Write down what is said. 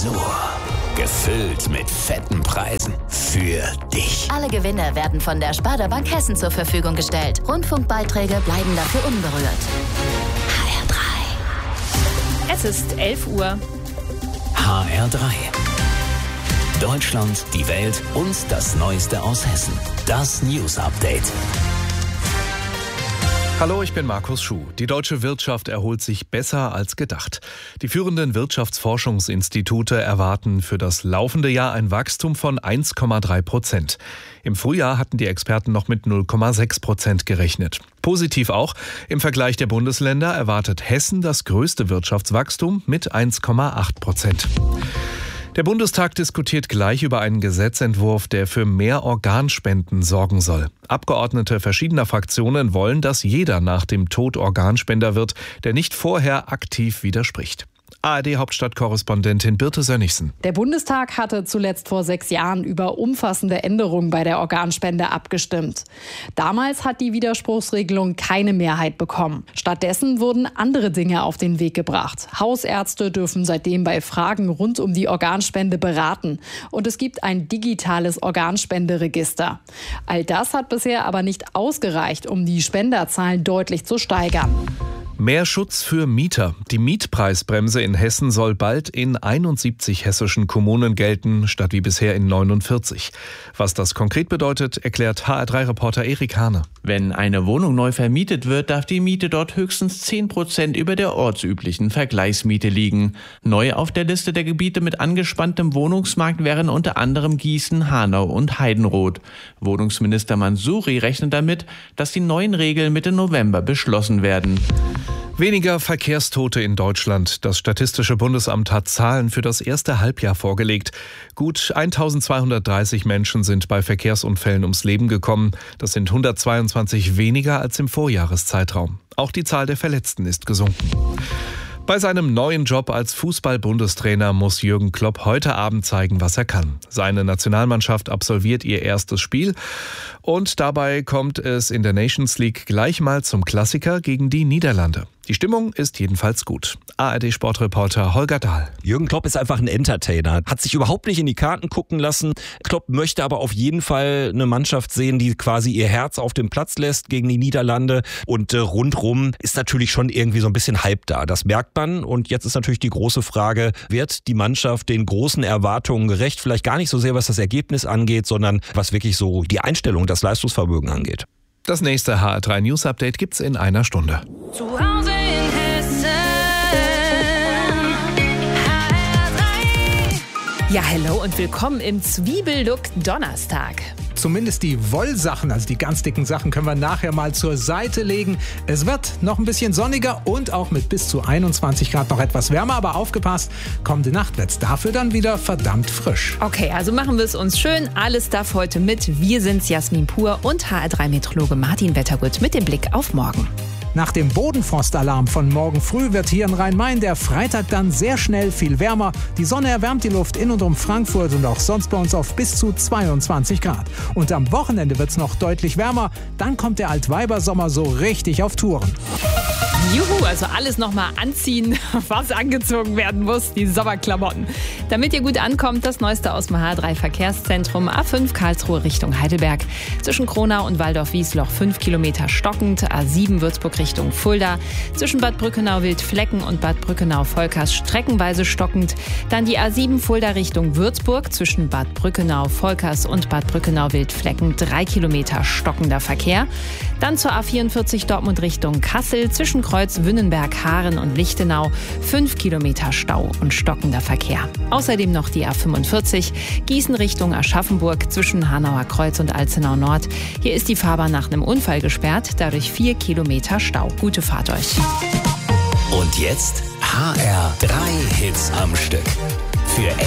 Tresor. Gefüllt mit fetten Preisen. Für dich. Alle Gewinne werden von der Sparda Bank Hessen zur Verfügung gestellt. Rundfunkbeiträge bleiben dafür unberührt. HR3. Es ist 11 Uhr. HR3. Deutschland, die Welt und das Neueste aus Hessen. Das News Update. Hallo, ich bin Markus Schuh. Die deutsche Wirtschaft erholt sich besser als gedacht. Die führenden Wirtschaftsforschungsinstitute erwarten für das laufende Jahr ein Wachstum von 1,3%. Im Frühjahr hatten die Experten noch mit 0,6% gerechnet. Positiv auch, im Vergleich der Bundesländer erwartet Hessen das größte Wirtschaftswachstum mit 1,8%. Der Bundestag diskutiert gleich über einen Gesetzentwurf, der für mehr Organspenden sorgen soll. Abgeordnete verschiedener Fraktionen wollen, dass jeder nach dem Tod Organspender wird, der nicht vorher aktiv widerspricht. ARD-Hauptstadtkorrespondentin Birte Sönnigsen. Der Bundestag hatte zuletzt vor 6 Jahren über umfassende Änderungen bei der Organspende abgestimmt. Damals hat die Widerspruchsregelung keine Mehrheit bekommen. Stattdessen wurden andere Dinge auf den Weg gebracht. Hausärzte dürfen seitdem bei Fragen rund um die Organspende beraten. Und es gibt ein digitales Organspenderegister. All das hat bisher aber nicht ausgereicht, um die Spenderzahlen deutlich zu steigern. Mehr Schutz für Mieter. Die Mietpreisbremse in Hessen soll bald in 71 hessischen Kommunen gelten, statt wie bisher in 49. Was das konkret bedeutet, erklärt HR3-Reporter Erik Hane. Wenn eine Wohnung neu vermietet wird, darf die Miete dort höchstens 10% über der ortsüblichen Vergleichsmiete liegen. Neu auf der Liste der Gebiete mit angespanntem Wohnungsmarkt wären unter anderem Gießen, Hanau und Heidenroth. Wohnungsminister Mansouri rechnet damit, dass die neuen Regeln Mitte November beschlossen werden. Weniger Verkehrstote in Deutschland. Das Statistische Bundesamt hat Zahlen für das erste Halbjahr vorgelegt. Gut 1230 Menschen sind bei Verkehrsunfällen ums Leben gekommen. Das sind 122 weniger als im Vorjahreszeitraum. Auch die Zahl der Verletzten ist gesunken. Bei seinem neuen Job als Fußball-Bundestrainer muss Jürgen Klopp heute Abend zeigen, was er kann. Seine Nationalmannschaft absolviert ihr erstes Spiel und dabei kommt es in der Nations League gleich mal zum Klassiker gegen die Niederlande. Die Stimmung ist jedenfalls gut. ARD-Sportreporter Holger Dahl. Jürgen Klopp ist einfach ein Entertainer, hat sich überhaupt nicht in die Karten gucken lassen. Klopp möchte aber auf jeden Fall eine Mannschaft sehen, die quasi ihr Herz auf dem Platz lässt gegen die Niederlande. Und rundrum ist natürlich schon irgendwie so ein bisschen Hype da. Das merkt man. Und jetzt ist natürlich die große Frage, wird die Mannschaft den großen Erwartungen gerecht? Vielleicht gar nicht so sehr, was das Ergebnis angeht, sondern was wirklich so die Einstellung, das Leistungsvermögen angeht. Das nächste HR3 News Update gibt's in einer Stunde. Zu Hause in Hessen. HR3. Ja, hello und willkommen im Zwiebellook Donnerstag. Zumindest die Wollsachen, also die ganz dicken Sachen, können wir nachher mal zur Seite legen. Es wird noch ein bisschen sonniger und auch mit bis zu 21 Grad noch etwas wärmer. Aber aufgepasst, kommende Nacht wird's dafür dann wieder verdammt frisch. Okay, also machen wir es uns schön. Alles darf heute mit. Wir sind's, Jasmin Pur und HR3-Meteorologe Martin Wettergut mit dem Blick auf morgen. Nach dem Bodenfrostalarm von morgen früh wird hier in Rhein-Main der Freitag dann sehr schnell viel wärmer. Die Sonne erwärmt die Luft in und um Frankfurt und auch sonst bei uns auf bis zu 22 Grad. Und am Wochenende wird es noch deutlich wärmer. Dann kommt der Altweibersommer so richtig auf Touren. Juhu, also alles nochmal anziehen, was angezogen werden muss, die Sommerklamotten. Damit ihr gut ankommt, das Neueste aus dem H3-Verkehrszentrum A5 Karlsruhe Richtung Heidelberg. Zwischen Kronau und Waldorf-Wiesloch 5 Kilometer stockend, A7 Würzburg Richtung Fulda. Zwischen Bad Brückenau-Wildflecken und Bad Brückenau-Volkers streckenweise stockend. Dann die A7 Fulda Richtung Würzburg zwischen Bad Brückenau-Volkers und Bad Brückenau-Wildflecken 3 Kilometer stockender Verkehr. Dann zur A44 Dortmund Richtung Kassel zwischen Kreuz-Wünnenberg, Haaren und Lichtenau 5 Kilometer Stau und stockender Verkehr. Außerdem noch die A45 Gießen Richtung Aschaffenburg zwischen Hanauer Kreuz und Alzenau Nord. Hier ist die Fahrbahn nach einem Unfall gesperrt, dadurch 4 Kilometer Stau. Gute Fahrt euch. Und jetzt HR3 Hits am Stück. Für